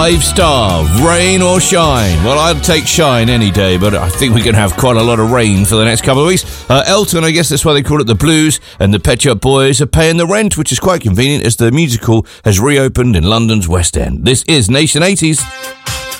Dave Starr, rain or shine? Well, I'd take shine any day, but I think we're going to have quite a lot of rain for the next couple of weeks. Elton, I guess that's why they call it the Blues, and the Pet Shop Boys are paying the rent, which is quite convenient as the musical has reopened in London's West End. This is Nation 80s.